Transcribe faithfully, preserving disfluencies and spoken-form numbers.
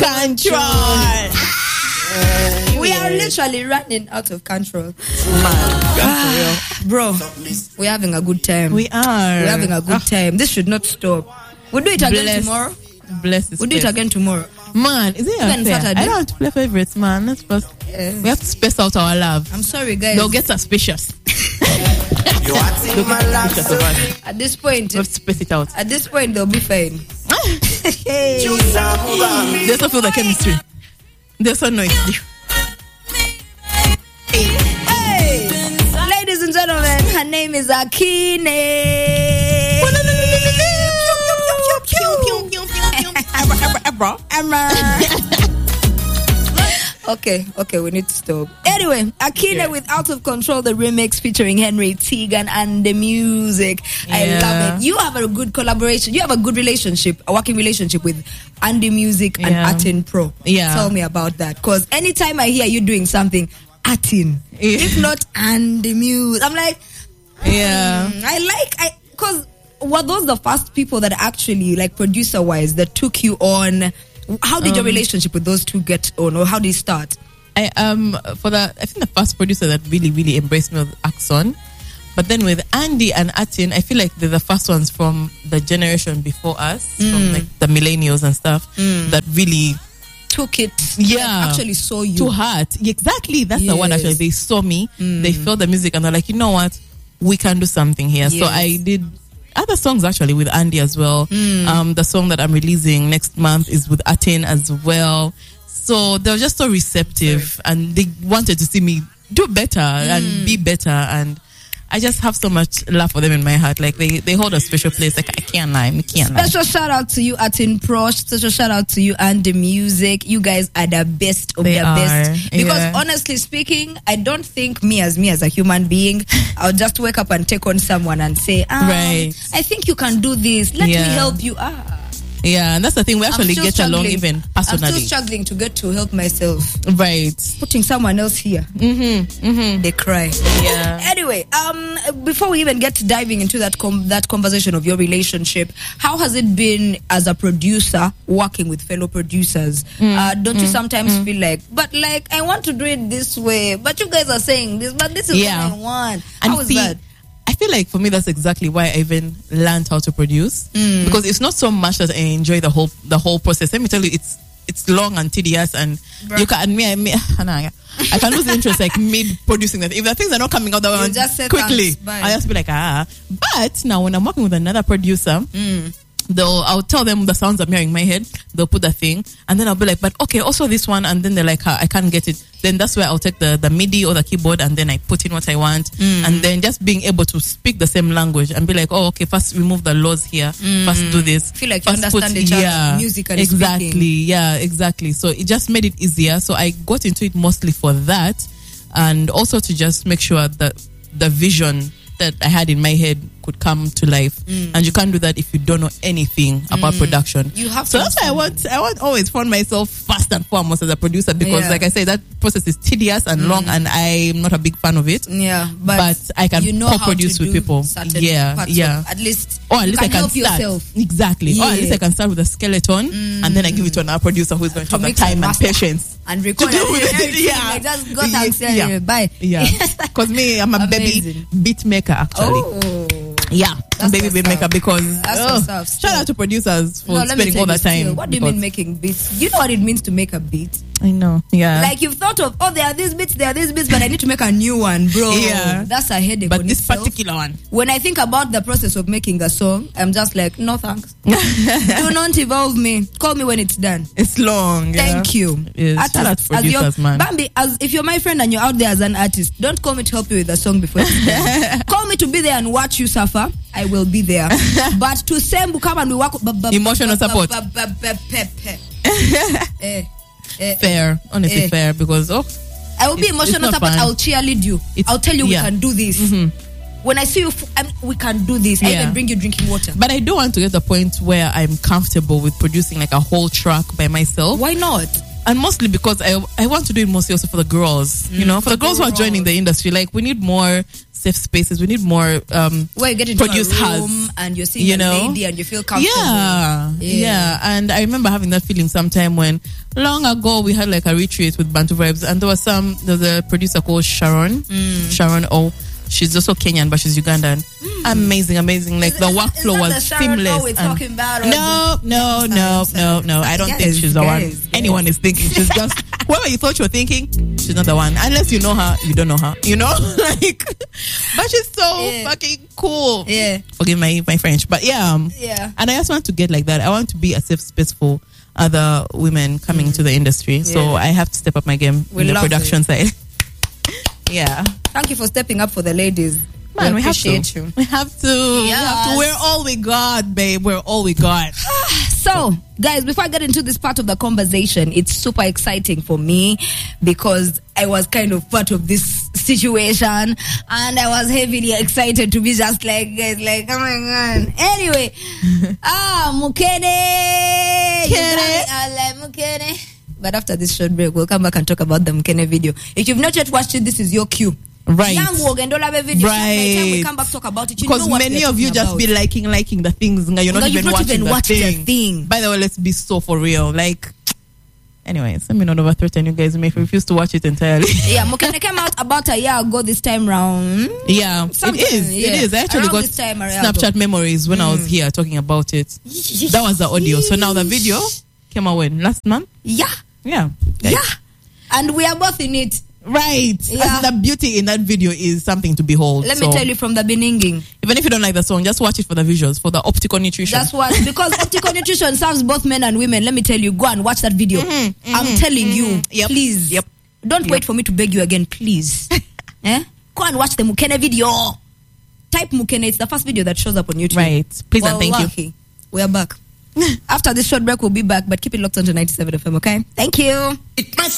control. Uh, we are literally running out of control. Man, bro, we're having a good time. We are. We're having a good time. This should not stop. We'll do it again Bless. tomorrow. Bless this We'll do it place. again tomorrow. Man, is it Even unfair? Saturday. I don't have to play favorites, man. That's first. Yeah. We have to space out our love. I'm sorry, guys. They'll get suspicious. They'll get suspicious of us. At this point, We have to space it out. at this point, they'll be fine. Hey. They also feel the chemistry. They're so noisy. Hey. Ladies and gentlemen, her name is Akine. Okay, okay, we need to stop. Anyway, Akine Yeah. with Out of Control, the remix featuring Henry Tegan and the music. I Yeah. love it. You have a good collaboration. You have a good relationship, a working relationship with Andy Music and Yeah. Atin Pro. Yeah. Tell me about that. Because anytime I hear you doing something, Atin, Yeah. if not Andy Music, I'm like, Yeah. mm, I like, I because were those the first people that actually, like producer wise, that took you on? How did your relationship with those two get on, or how did it start? I um for the I think the first producer that really really embraced me was Axon, but then with Andy and Atin, I feel like they're the first ones from the generation before us, from like the millennials and stuff, that really Took it, Yeah. like, actually saw you. to heart. Exactly, that's the one. Yes. Actually, they saw me, they felt the music, and they're like, you know what, we can do something here. So Yes. I did other songs actually with Andy as well. Um, the song that I'm releasing next month is with Atin as well. So they were just so receptive, and they wanted to see me do better and be better, and I just have so much love for them in my heart. Like they, they hold a special place. Like I can't lie, I can't lie. Special shout out to you, Atin Pro. Special shout out to you and the music. You guys are the best of They the are, best. Because yeah. honestly speaking, I don't think me as me as a human being, I'll just wake up and take on someone and say, ah, Right. I think you can do this. Let Yeah. me help you. Ah. Yeah, and that's the thing. We actually still get along struggling. even I'm still personally. struggling to get to help myself. Right. Putting someone else here, Mm-hmm. Mm-hmm. they cry. Yeah. Anyway, um, before we even get to diving into that com- that conversation of your relationship, how has it been as a producer working with fellow producers? Uh, don't you sometimes feel like, but like I want to do it this way, but you guys are saying this, but this is Yeah. what I want. And How is see, that? I feel like for me that's exactly why I even learned how to produce, because it's not so much that I enjoy the whole the whole process. Let me tell you, it's it's long and tedious, and Bruh. you can and me, I, me I can lose interest like mid producing that if the things are not coming out that You way just say quickly. thanks, bye. I just be like ah. But now when I'm working with another producer. They'll, I'll tell them the sounds I'm hearing in my head. They'll put the thing, and then I'll be like, "But okay, also this one." And then they're like, "I can't get it." Then that's where I'll take the, the MIDI or the keyboard, and then I put in what I want. And then just being able to speak the same language and be like, "Oh, okay, first remove the laws here. First do this." Feel like you first understand each other musically exactly. speaking. Yeah, exactly. So it just made it easier. So I got into it mostly for that, and also to just make sure that the vision that I had in my head could come to life. And you can't do that if you don't know anything about production. You have so to that's why I want I want always find myself first and foremost as a producer, because Yeah. like I say, that process is tedious and long, and I'm not a big fan of it. Yeah, but, But I can you know how to co-produce with do people. certain Yeah, parts yeah. of- at least, Or at you least I can help start. yourself. Exactly. Or at least Yeah. I can start with a skeleton, and then I give it to another producer who's going to, have the mix and time and master. patience And record to do with everything. it. Yeah. Like, just got Yeah. and said, Yeah. bye. Yeah. Because me, I'm a baby Amazing. beat maker actually. Oh. Yeah, That's baby what's beat up. maker because That's oh, what's up, still. shout out to producers for No, let me spending tell all you that time. still, what do you because- mean making beats? You know what it means to make a beat? I know. Yeah. Like you've thought of, oh, there are these bits, there are these bits, but I need to make a new one, bro. Yeah. That's a headache. but on this itself. particular one. When I think about the process of making a song, I'm just like, no thanks. Do not involve me. Call me when it's done. It's long. Yeah. Thank you. Yes. Artist, Shout out to as your- producers, man. Bambi, as if you're my friend and you're out there as an artist, don't call me to help you with a song before it's done. Call me to be there and watch you suffer. I will be there. But to say, come and we work. b- b- Emotional b- b- support. b- b- b- pe- pe- Eh, eh, Fair. Honestly, Eh. fair because oh, I will be It's- emotional it's not support. fun. I'll cheerlead you. It's- I'll tell you yeah. we can do this. When I see you, f- I'm, we can do this. I Yeah. even bring you drinking water. but I don't want to get to the point where I'm comfortable with producing like a whole track by myself. Why not? And mostly because I I want to do it mostly also for the girls, mm, you know, for the girls who are joining the industry. Like, we need more safe spaces. We need more um where you get into produced a room has, and you're seeing you a know? lady and you feel comfortable. Yeah, yeah, yeah. And I remember having that feeling sometime when long ago we had like a retreat with Bantu Vibes, and there was some there's a producer called Sharon, mm. Sharon O. She's also Kenyan, but she's Ugandan. Mm. Amazing, amazing. Like, is the that, workflow was the Sharon seamless. we're talking about, no, no, no, no, no. I don't guys, think she's the guys, one guys. anyone is thinking. She's just whoever you thought you were thinking. She's not the one. Unless you know her, you don't know her. You know, like. But she's so yeah. fucking cool. Yeah. Forgive my my French, but yeah. Um, yeah. And I just want to get like that. I want to be a safe space for other women coming mm. into the industry. So yeah. I have to step up my game we in the production it. side. Yeah. Thank you for stepping up for the ladies. Man, we, we have to. you. We have to. Yes. We have to. We're all we got, babe. We're all we got. So, guys, before I get into this part of the conversation, it's super exciting for me because I was kind of part of this situation and I was heavily excited to be just like, guys, like, oh my God. Anyway, ah, Mukene. Mukene. I like Mukene. But after this short break, we'll come back and talk about the Mukene video. If you've not yet watched it, this is your cue. Right. Young Wogendola video. Right. By the time we come back talk about it, you because know what many of you just about. be liking, liking the things. You're not Nga, even not watching even the, watched thing. the thing. By the way, let's be so for real. Like, anyways, let me not overthreaten you guys. You may refuse to watch it entirely. Yeah, Mukene came out about a year ago this time round. Yeah, Something, it is. yeah. It is. I actually Around got this time, Snapchat ago. memories when mm. I was here talking about it. That was the audio. So now the video came out when? Last month? Yeah. Yeah. Yeah. yeah. And we are both in it. Right. Yeah. The beauty in that video is something to behold. Let so, me tell you from the beginning. Even if you don't like the song, just watch it for the visuals, for the optical nutrition. That's what, because optical nutrition serves both men and women. Let me tell you, go and watch that video. Mm-hmm, mm-hmm, I'm telling mm-hmm. you, yep. please. Yep. Don't yep. wait for me to beg you again, please. eh? Go and watch the Mukene video. Type Mukene. It's the first video that shows up on YouTube. Right. Please well, and thank lucky. you. We are back. After this short break, we'll be back, but keep it locked on to ninety-seven F M, okay? Thank you.